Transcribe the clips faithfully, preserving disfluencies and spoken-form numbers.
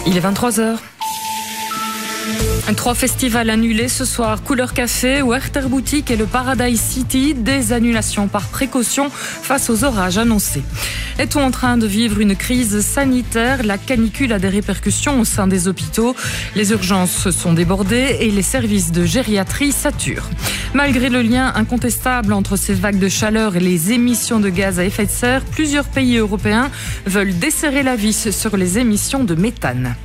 Il est vingt-trois heures. Trois festivals annulés ce soir, Couleur Café, Werther Boutique et le Paradise City. Des annulations par précaution face aux orages annoncés. Est-on en train de vivre une crise sanitaire? La canicule a des répercussions au sein des hôpitaux. Les urgences sont débordées et les services de gériatrie saturent. Malgré le lien incontestable entre ces vagues de chaleur et les émissions de gaz à effet de serre, plusieurs pays européens veulent desserrer la vis sur les émissions de méthane.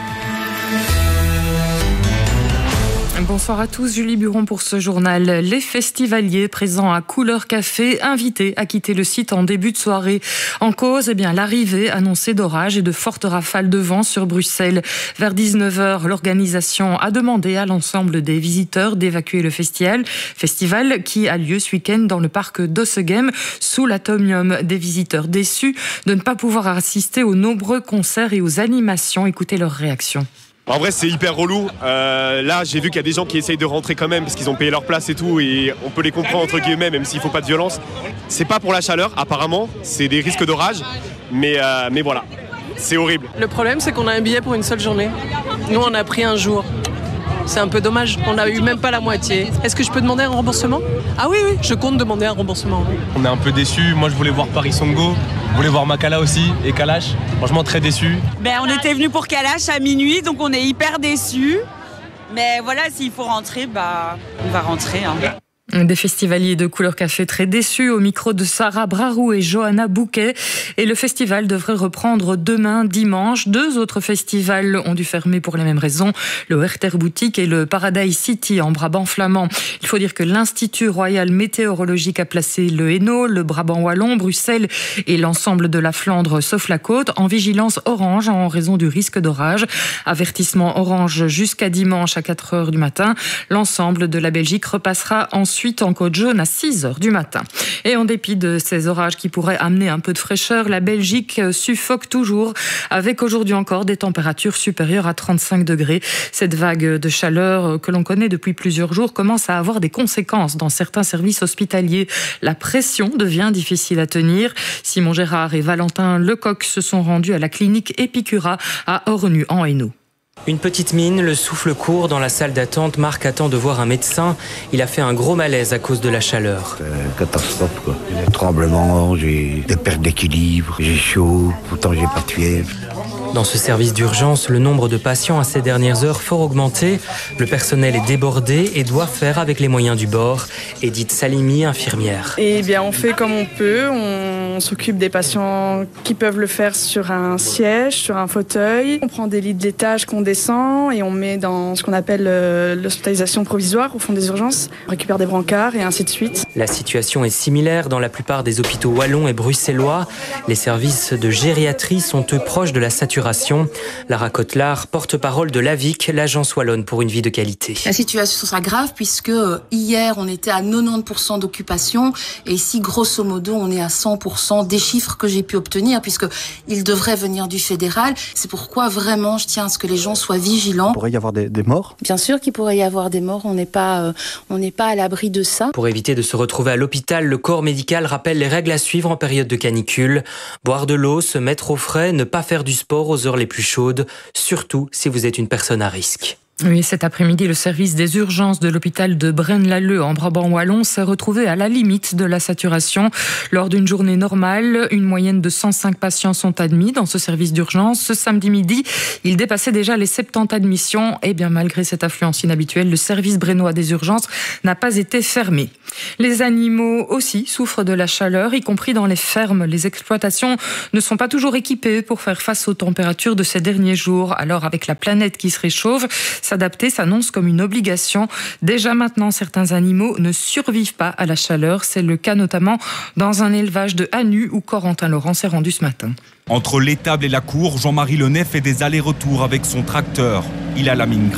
Bonsoir à tous, Julie Buron pour ce journal. Les festivaliers présents à Couleur Café invités à quitter le site en début de soirée. En cause, eh bien, l'arrivée annoncée d'orages et de fortes rafales de vent sur Bruxelles. Vers dix-neuf heures, l'organisation a demandé à l'ensemble des visiteurs d'évacuer le festival, festival qui a lieu ce week-end dans le parc d'Ossegem sous l'atomium. Des visiteurs déçus de ne pas pouvoir assister aux nombreux concerts et aux animations. Écoutez leurs réactions. En vrai, c'est hyper relou. Euh, là, j'ai vu qu'il y a des gens qui essayent de rentrer quand même parce qu'ils ont payé leur place et tout, et on peut les comprendre entre guillemets, même s'il faut pas de violence. C'est pas pour la chaleur, apparemment. C'est des risques d'orage, mais euh, mais voilà, c'est horrible. Le problème, c'est qu'on a un billet pour une seule journée. Nous, on a pris un jour. C'est un peu dommage. On n'a eu même pas la moitié. Est-ce que je peux demander un remboursement? Ah oui, oui, je compte demander un remboursement. On est un peu déçus. Moi, je voulais voir Paris Songo. Je voulais voir Makala aussi et Kalash. Franchement, très déçus. Ben, on était venus pour Kalash à minuit, donc on est hyper déçus. Mais voilà, s'il faut rentrer, bah, on va rentrer. Hein. Des festivaliers de Couleur Café très déçus au micro de Sarah Brarou et Johanna Bouquet. Et le festival devrait reprendre demain, dimanche. Deux autres festivals ont dû fermer pour les mêmes raisons. Le Werther Boutique et le Paradise City en Brabant flamand. Il faut dire que l'Institut Royal Météorologique a placé le Hainaut, le Brabant Wallon, Bruxelles et l'ensemble de la Flandre sauf la côte en vigilance orange en raison du risque d'orage. Avertissement orange jusqu'à dimanche à quatre heures du matin. L'ensemble de la Belgique repassera ensuite Ensuite, en côte jaune à six heures du matin. Et en dépit de ces orages qui pourraient amener un peu de fraîcheur, la Belgique suffoque toujours avec aujourd'hui encore des températures supérieures à trente-cinq degrés. Cette vague de chaleur que l'on connaît depuis plusieurs jours commence à avoir des conséquences dans certains services hospitaliers. La pression devient difficile à tenir. Simon Gérard et Valentin Lecoq se sont rendus à la clinique Epicura à Ornu en Hainaut. Une petite mine, le souffle court dans la salle d'attente. Marc attend de voir un médecin. Il a fait un gros malaise à cause de la chaleur. C'est une catastrophe, quoi. J'ai des tremblements, j'ai des pertes d'équilibre, j'ai chaud, pourtant j'ai pas de fièvre. Dans ce service d'urgence, le nombre de patients a ces dernières heures fort augmenté. Le personnel est débordé et doit faire avec les moyens du bord. Edith Salimi, infirmière. Eh bien, on fait comme on peut. On s'occupe des patients qui peuvent le faire sur un siège, sur un fauteuil. On prend des lits de laitage qu'on descend et on met dans ce qu'on appelle l'hospitalisation provisoire au fond des urgences. On récupère des brancards et ainsi de suite. La situation est similaire dans la plupart des hôpitaux wallons et bruxellois. Les services de gériatrie sont eux proches de la saturation. Lara Cotlar, porte-parole de l'A V I C, l'agence wallonne pour une vie de qualité. La situation s'aggrave puisque hier on était à quatre-vingt-dix pour cent d'occupation et ici grosso modo on est à cent pour cent des chiffres que j'ai pu obtenir puisque ils devraient venir du fédéral. C'est pourquoi vraiment je tiens à ce que les gens soient vigilants. Il pourrait y avoir des, des morts? Bien sûr qu'il pourrait y avoir des morts, on n'est pas, euh, on n'est pas à l'abri de ça. Pour éviter de se retrouver à l'hôpital, le corps médical rappelle les règles à suivre en période de canicule. Boire de l'eau, se mettre au frais, ne pas faire du sport aux heures les plus chaudes, surtout si vous êtes une personne à risque. Oui, cet après-midi, le service des urgences de l'hôpital de Braine-l'Alleud en Brabant wallon s'est retrouvé à la limite de la saturation. Lors d'une journée normale, une moyenne de cent cinq patients sont admis dans ce service d'urgence. Ce samedi midi, il dépassait déjà les soixante-dix admissions. Et bien malgré cette affluence inhabituelle, le service brennois des urgences n'a pas été fermé. Les animaux aussi souffrent de la chaleur, y compris dans les fermes. Les exploitations ne sont pas toujours équipées pour faire face aux températures de ces derniers jours. Alors avec la planète qui se réchauffe, s'adapter s'annonce comme une obligation. Déjà maintenant, certains animaux ne survivent pas à la chaleur. C'est le cas notamment dans un élevage de Hanu où Corentin Laurent s'est rendu ce matin. Entre l'étable et la cour, Jean-Marie Lenay fait des allers-retours avec son tracteur. Il a la mine